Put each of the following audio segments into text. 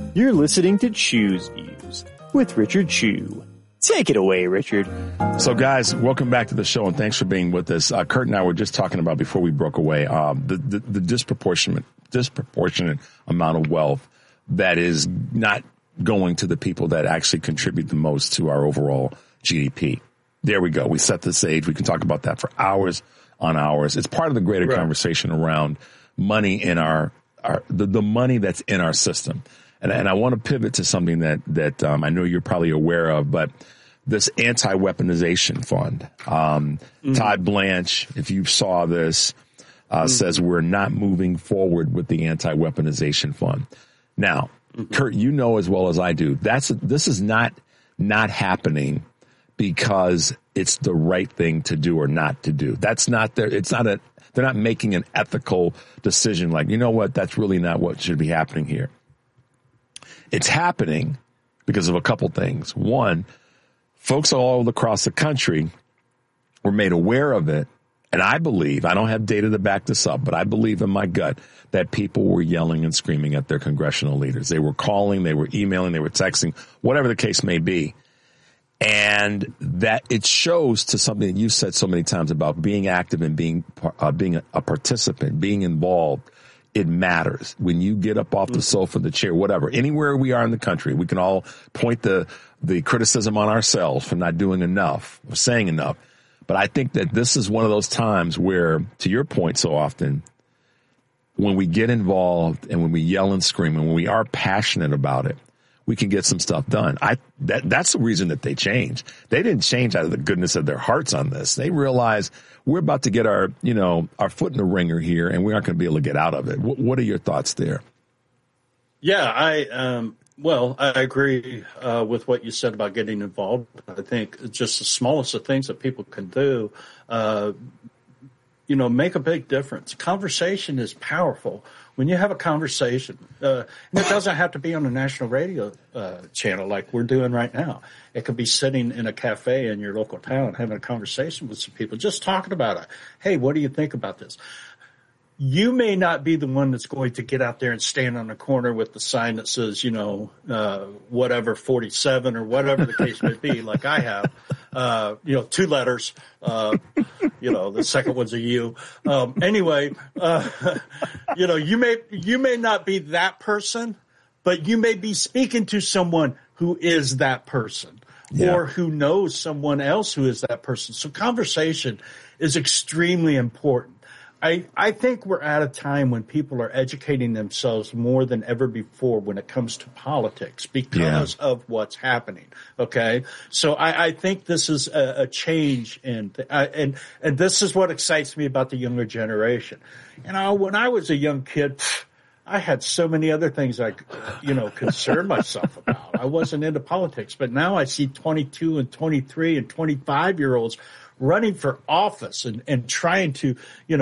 You're listening to Chew's Views with Richard Chew. Take it away, Richard. So, guys, welcome back to the show, and thanks for being with us. Kurt and I were just talking about, before we broke away, the disproportionate amount of wealth that is not going to the people that actually contribute the most to our overall GDP. There we go. We set the stage. We can talk about that for hours on hours. It's part of the greater conversation around money in the money that's in our system. And I want to pivot to something that I know you're probably aware of, but this anti-weaponization fund. Todd Blanche, if you saw this, says we're not moving forward with the anti-weaponization fund. Now, Kurt, you know as well as I do, this is not happening because it's the right thing to do or not to do. That's not there. They're not making an ethical decision like, you know what, that's really not what should be happening here. It's happening because of a couple things. One, folks all across the country were made aware of it. And I believe, I don't have data to back this up, but I believe in my gut that people were yelling and screaming at their congressional leaders. They were calling, they were emailing, they were texting, whatever the case may be. And that it shows to something that you said so many times about being active and being a participant, being involved. It matters. When you get up off the sofa, the chair, whatever, anywhere we are in the country, we can all point the criticism on ourselves for not doing enough or saying enough. But I think that this is one of those times where, to your point so often, when we get involved and when we yell and scream and when we are passionate about it, we can get some stuff done. That's the reason that they changed. They didn't change out of the goodness of their hearts on this. They realized we're about to get our foot in the ringer here, and we aren't going to be able to get out of it. What are your thoughts there? Yeah, I agree with what you said about getting involved. I think it's just the smallest of things that people can do, make a big difference. Conversation is powerful. When you have a conversation, and it doesn't have to be on a national radio channel like we're doing right now. It could be sitting in a cafe in your local town having a conversation with some people, just talking about it. Hey, what do you think about this? You may not be the one that's going to get out there and stand on the corner with the sign that says, whatever 47 or whatever the case may be, like I have, 2 letters, the second one's a U. Anyway, you may not be that person, but you may be speaking to someone who is that person or who knows someone else who is that person. So conversation is extremely important. I think we're at a time when people are educating themselves more than ever before when it comes to politics because of what's happening. Okay. So I think this is a change and this is what excites me about the younger generation. When I was a young kid, I had so many other things I, concerned myself about. I wasn't into politics, but now I see 22 and 23 and 25-year-olds running for office and trying to,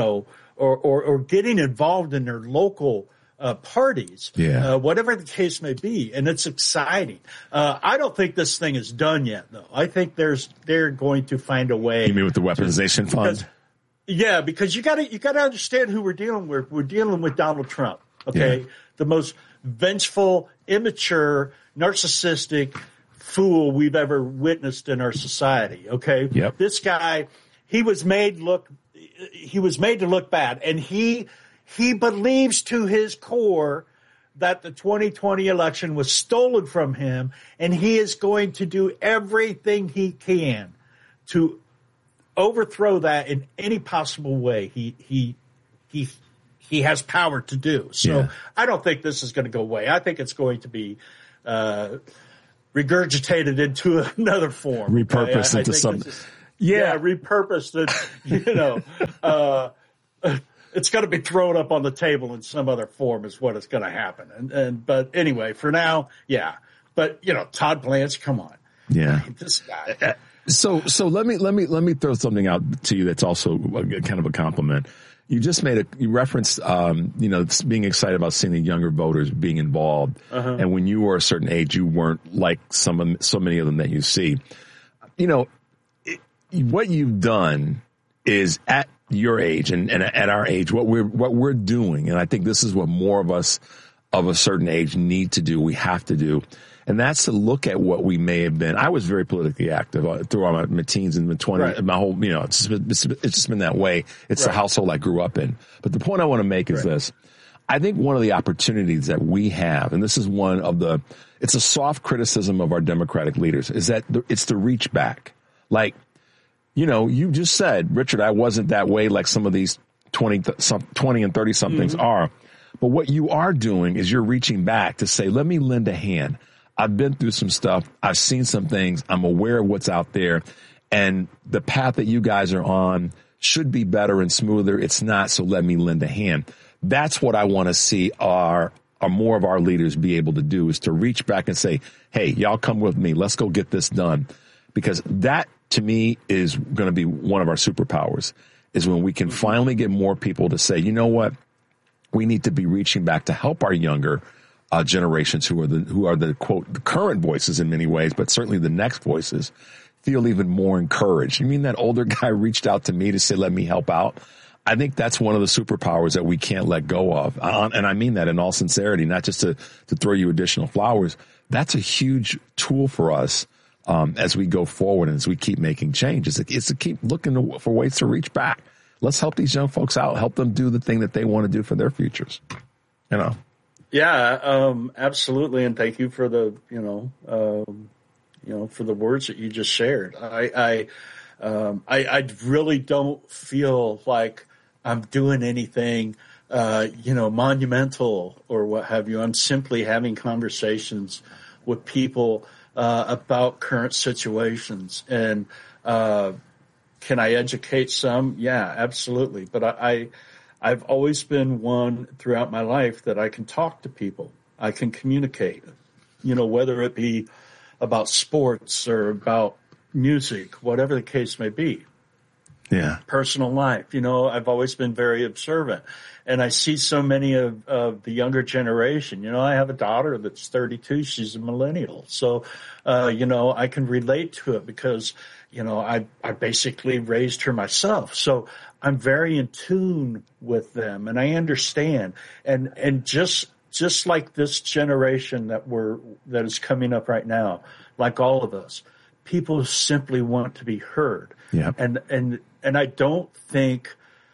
or getting involved in their local parties, whatever the case may be. And it's exciting. I don't think this thing is done yet, though. I think they're going to find a way. You mean with the weaponization fund? Because you gotta understand who we're dealing with. We're dealing with Donald Trump. Okay. Yeah. The most vengeful, immature, narcissistic fool we've ever witnessed in our society. Okay. Yep. This guy, he was made to look bad, and he believes to his core that the 2020 election was stolen from him, and he is going to do everything he can to overthrow that in any possible way he has power to do. So I don't think this is going to go away. I think it's going to be regurgitated into another form. Repurposed into something. Repurposed. It's going to be thrown up on the table in some other form is what is going to happen. But anyway, for now, But Todd Blanche, come on. Yeah. This guy. So let me throw something out to you that's also kind of a compliment. You just you referenced, being excited about seeing the younger voters being involved. Uh-huh. And when you were a certain age, you weren't like so many of them that you see. What you've done is at your age and at our age, what we're doing. And I think this is what more of us of a certain age need to do, we have to do. And that's to look at what we may have been. I was very politically active throughout my teens and my 20s, Right. my whole, it's just been that way. It's the household I grew up in. But the point I want to make is this. I think one of the opportunities that we have, and this is one of it's a soft criticism of our Democratic leaders, is that it's the reach back. Like, you just said, Richard, I wasn't that way like some of these 20 and 30 somethings are. But what you are doing is you're reaching back to say, let me lend a hand. I've been through some stuff. I've seen some things. I'm aware of what's out there. And the path that you guys are on should be better and smoother. It's not, so let me lend a hand. That's what I want to see our more of our leaders be able to do, is to reach back and say, hey, y'all come with me. Let's go get this done. Because that, to me, is going to be one of our superpowers, is when we can finally get more people to say, you know what? We need to be reaching back to help our younger generations who are the quote, the current voices in many ways, but certainly the next voices, feel even more encouraged. You mean that older guy reached out to me to say, let me help out? I think that's one of the superpowers that we can't let go of. And I mean that in all sincerity, not just to throw you additional flowers. That's a huge tool for us as we go forward and as we keep making changes. It's to keep looking for ways to reach back. Let's help these young folks out, help them do the thing that they want to do for their futures. Yeah, absolutely. And thank you for the, for the words that you just shared. I really don't feel like I'm doing anything, monumental or what have you. I'm simply having conversations with people about current situations. And can I educate some? Yeah, absolutely. But I've always been one throughout my life that I can talk to people. I can communicate, whether it be about sports or about music, whatever the case may be. Yeah. Personal life. I've always been very observant, and I see so many of the younger generation. I have a daughter that's 32. She's a millennial. So, I can relate to it because, I basically raised her myself. So I'm very in tune with them, and I understand. And just like this generation that is coming up right now, like all of us, people simply want to be heard. Yeah. And I don't think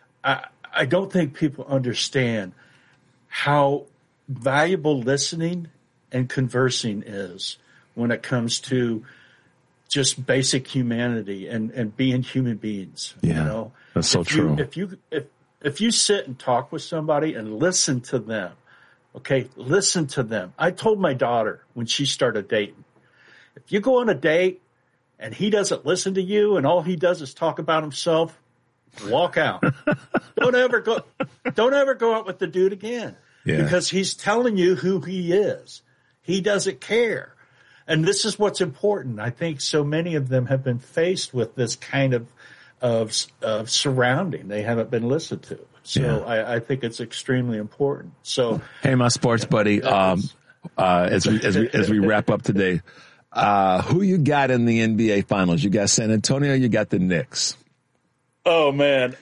people understand how valuable listening and conversing is when it comes to just basic humanity and being human beings. Yeah. That's so true. If you sit and talk with somebody and listen to them, okay, listen to them. I told my daughter when she started dating, if you go on a date and he doesn't listen to you and all he does is talk about himself, walk out. Don't ever go out with the dude again. Yeah. Because he's telling you who he is. He doesn't care. And this is what's important. I think so many of them have been faced with this kind of surrounding. They haven't been listened to. So I think it's extremely important. So, hey, my sports buddy, as we wrap up today, who you got in the NBA Finals? You got San Antonio. You got the Knicks. Oh man,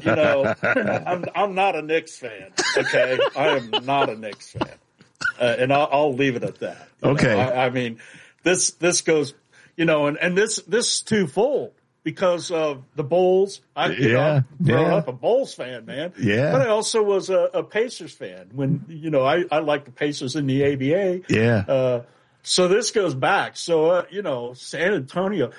I'm not a Knicks fan. Okay, I am not a Knicks fan, and I'll leave it at that. Okay, I mean, this goes, and this is twofold. Because of the Bulls, I grew up a Bulls fan, man. Yeah. But I also was a Pacers fan when, I liked the Pacers in the ABA. Yeah. So this goes back. So, San Antonio,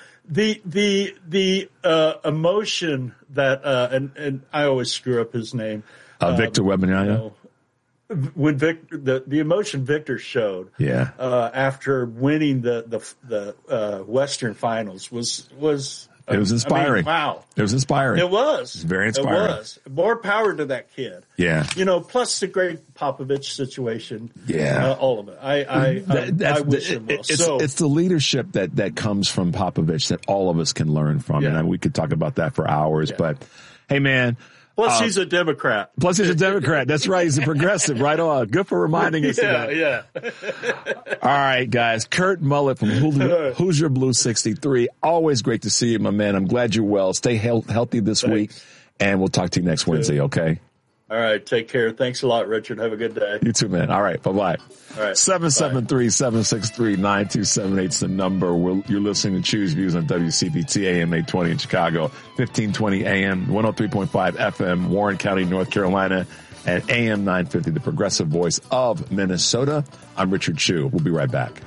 the emotion that, and I always screw up his name. Victor Wembanyama. When the emotion Victor showed, after winning the Western Finals was. It was inspiring. Wow. It was inspiring. It was. It was very inspiring. It was. More power to that kid. Yeah. Plus the great Popovich situation. Yeah. All of it. I wish him well. It's the leadership that comes from Popovich that all of us can learn from. Yeah. And we could talk about that for hours. Yeah. But, hey, man. Plus, he's a Democrat. That's right. He's a progressive. Right on. Good for reminding us of that. Yeah. All right, guys. Kurt Mullett from Hoosier Blue 63. Always great to see you, my man. I'm glad you're well. Stay healthy this week, and we'll talk to you next Wednesday, okay? All right. Take care. Thanks a lot, Richard. Have a good day. You too, man. All right. Bye-bye. All right. 773-763-9278 is the number. You're listening to Choose Views on WCPT AM 820 in Chicago, 1520 AM, 103.5 FM, Warren County, North Carolina, and AM 950, the progressive voice of Minnesota. I'm Richard Chu. We'll be right back.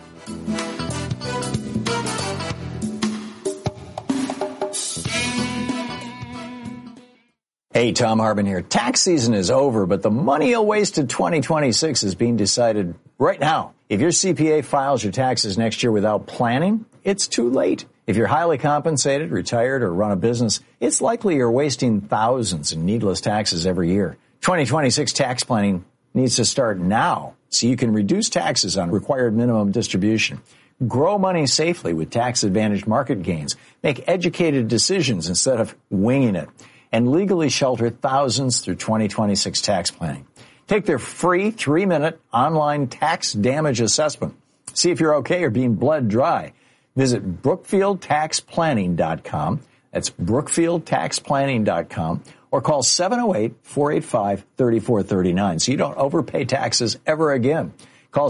Hey, Tom Harbin here. Tax season is over, but the money you'll waste in 2026 is being decided right now. If your CPA files your taxes next year without planning, it's too late. If you're highly compensated, retired, or run a business, it's likely you're wasting thousands in needless taxes every year. 2026 tax planning needs to start now so you can reduce taxes on required minimum distribution. Grow money safely with tax-advantaged market gains. Make educated decisions instead of winging it. And legally shelter thousands through 2026 tax planning. Take their free 3-minute online tax damage assessment. See if you're okay or being bled dry. Visit BrookfieldTaxPlanning.com. That's BrookfieldTaxPlanning.com. Or call 708-485-3439 so you don't overpay taxes ever again. Call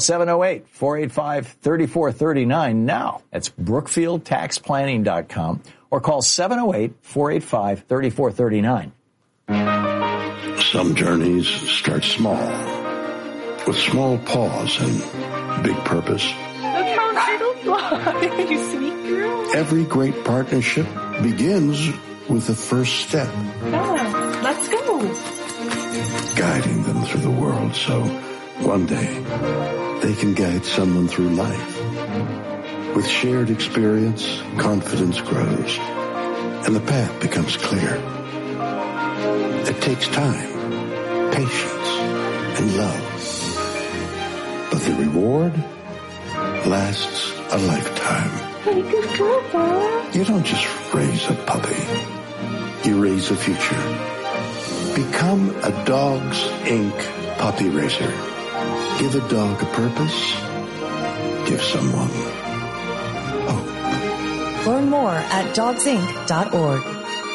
708-485-3439 now. That's BrookfieldTaxPlanning.com. Or call 708-485-3439. Some journeys start small, with small pause and big purpose. That's how turtles fly, you sweet girl. Every great partnership begins with the first step. Yeah, let's go. Guiding them through the world so one day they can guide someone through life. With shared experience, confidence grows, and the path becomes clear. It takes time, patience, and love. But the reward lasts a lifetime. Hey, good girl, Dad. You don't just raise a puppy. You raise a future. Become a Dogs Inc. puppy raiser. Give a dog a purpose. Give someone hope. Learn more at dogsinc.org.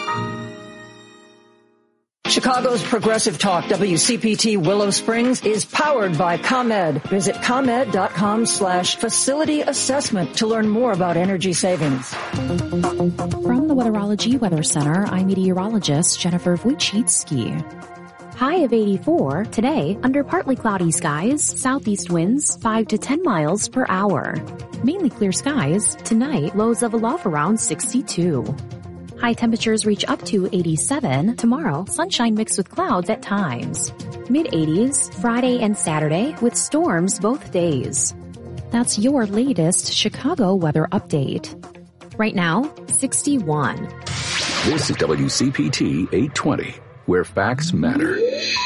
Chicago's Progressive Talk, WCPT Willow Springs, is powered by ComEd. Visit ComEd.com/facility assessment to learn more about energy savings. From the Weatherology Weather Center, I'm meteorologist Jennifer Wojcicki. High of 84. Today, under partly cloudy skies, southeast winds 5 to 10 miles per hour. Mainly clear skies. Tonight, lows level off around 62. High temperatures reach up to 87. Tomorrow, sunshine mixed with clouds at times. Mid-80s, Friday and Saturday, with storms both days. That's your latest Chicago weather update. Right now, 61. This is WCPT 820, where facts matter.